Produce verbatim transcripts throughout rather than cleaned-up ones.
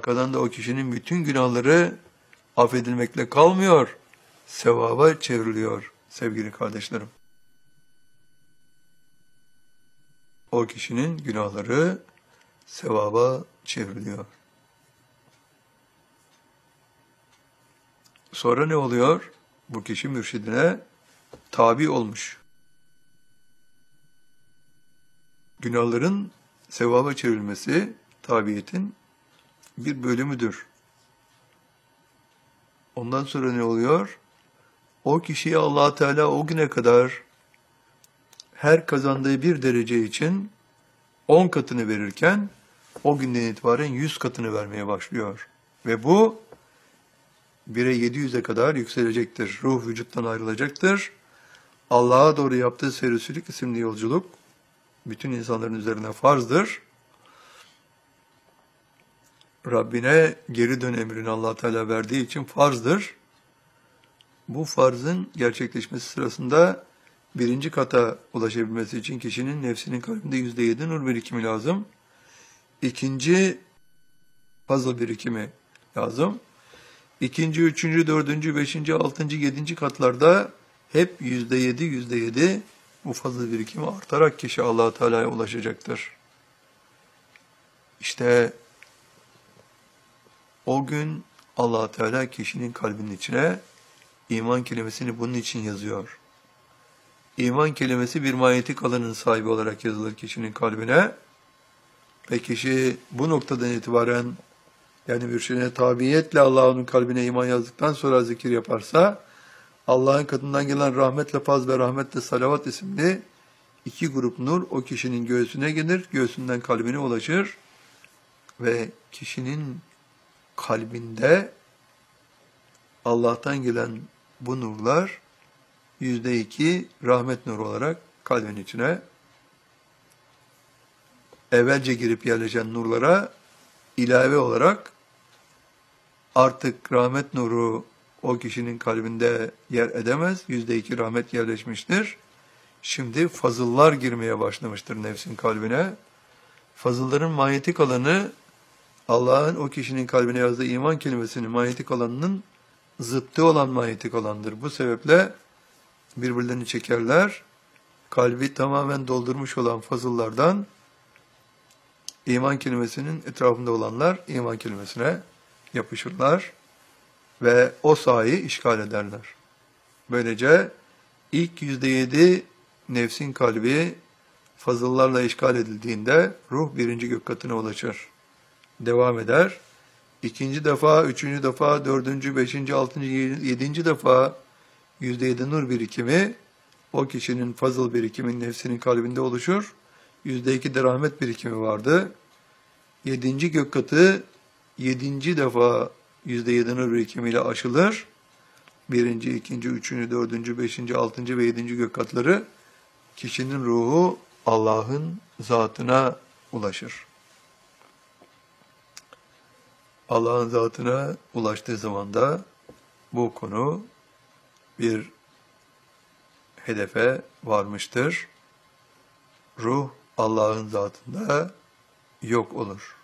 Arkadan da o kişinin bütün günahları affedilmekle kalmıyor, sevaba çevriliyor sevgili kardeşlerim. O kişinin günahları sevaba çevriliyor. Sonra ne oluyor? Bu kişi mürşidine tabi olmuş. Günahların sevaba çevrilmesi tabiyetin bir bölümüdür. Ondan sonra ne oluyor? O kişiye Allah Teala o güne kadar her kazandığı bir derece için on katını verirken o günden itibaren yüz katını vermeye başlıyor. Ve bu bire yedi yüze kadar yükselecektir. Ruh vücuttan ayrılacaktır. Allah'a doğru yaptığı serüsülük isimli yolculuk bütün insanların üzerine farzdır. Rabbine geri dön emrini Allah Teala verdiği için farzdır. Bu farzın gerçekleşmesi sırasında birinci kata ulaşabilmesi için kişinin nefsinin kalbinde yüzde yedi nur birikimi lazım. İkinci fazla birikimi lazım. İkinci, üçüncü, dördüncü, beşinci, altıncı, yedinci katlarda hep yüzde yedi, yüzde yedi bu fazla birikimi artarak kişi Allah Teala'ya ulaşacaktır. İşte o gün Allah Teala kişinin kalbinin içine iman kelimesini bunun için yazıyor. İman kelimesi bir manyetik alanın sahibi olarak yazılır kişinin kalbine. Ve kişi bu noktadan itibaren yani mürşidine tabiiyetle Allah'ın kalbine iman yazdıktan sonra zikir yaparsa Allah'ın katından gelen rahmetle faz ve rahmetle salavat isimli iki grup nur o kişinin göğsüne gelir, göğsünden kalbine ulaşır ve kişinin kalbinde Allah'tan gelen bu nurlar yüzde iki rahmet nuru olarak kalbin içine evvelce girip yerleşen nurlara ilave olarak artık rahmet nuru o kişinin kalbinde yer edemez. Yüzde iki rahmet yerleşmiştir. Şimdi fazıllar girmeye başlamıştır nefsin kalbine. Fazılların manyetik alanı Allah'ın o kişinin kalbine yazdığı iman kelimesinin manyetik alanının zıttı olan manyetik alandır. Bu sebeple birbirlerini çekerler. Kalbi tamamen doldurmuş olan fazıllardan iman kelimesinin etrafında olanlar iman kelimesine yapışırlar ve o sahayı işgal ederler. Böylece ilk yüzde yedi nefsin kalbi fazıllarla işgal edildiğinde ruh birinci gök katına ulaşır. Devam eder. İkinci defa, üçüncü defa, dördüncü, beşinci, altıncı, yedinci defa yüzde yedi nur birikimi o kişinin fazıl birikimin nefsinin kalbinde oluşur. Yüzde iki de rahmet birikimi vardı. Yedinci gök katı yedinci defa yüzde yedi nur birikimiyle aşılır. Birinci, ikinci, üçüncü, dördüncü, beşinci, altıncı ve yedinci gök katları kişinin ruhu Allah'ın zatına ulaşır. Allah'ın zatına ulaştığı zaman da bu konu bir hedefe varmıştır. Ruh Allah'ın zatında yok olur.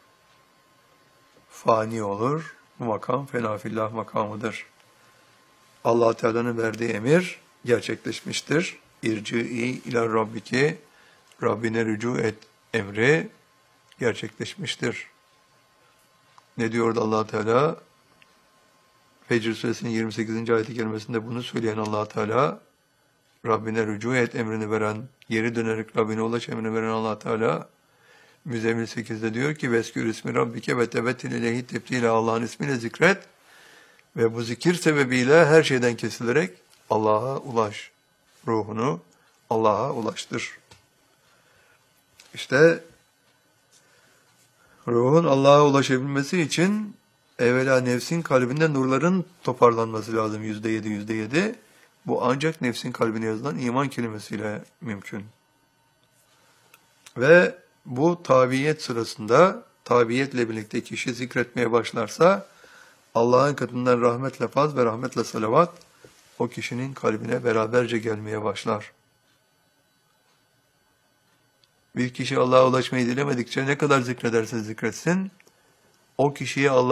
Fani olur. Bu makam fenafillah makamıdır. Allah Teala'nın verdiği emir gerçekleşmiştir. İrci'i ila rabbiki, Rabbine rücu et emri gerçekleşmiştir. Ne diyordu Allah Teala? Fecr suresinin yirmi sekizinci ayet-i kerimesinde bunu söyleyen Allah Teala, Rabbine rücu et emrini veren, geri dönerek Rabbine ulaş emrini veren Allah Teala, Müzzemmil sekizde diyor ki, veskür ismi rabbike ve tebettil ileyhi tebtile, Allah'ın ismiyle zikret ve bu zikir sebebiyle her şeyden kesilerek Allah'a ulaş. Ruhunu Allah'a ulaştır. İşte ruhun Allah'a ulaşabilmesi için evvela nefsin kalbinde nurların toparlanması lazım. Yüzde yedi, yüzde yedi. Bu ancak nefsin kalbine yazılan iman kelimesiyle mümkün. Ve bu tabiyet sırasında, tabiyetle birlikte kişi zikretmeye başlarsa, Allah'ın katından rahmetle faz ve rahmetle salavat o kişinin kalbine beraberce gelmeye başlar. Bir kişi Allah'a ulaşmayı dilemedikçe ne kadar zikrederse zikretsin, o kişiye Allah